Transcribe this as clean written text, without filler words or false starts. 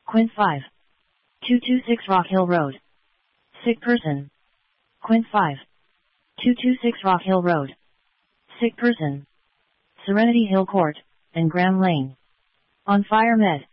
Quint 5. 226 Rock Hill Road. Sick person. Quint 5. 226 Rock Hill Road. Sick person. Serenity Hill Court, and Graham Lane. On fire med.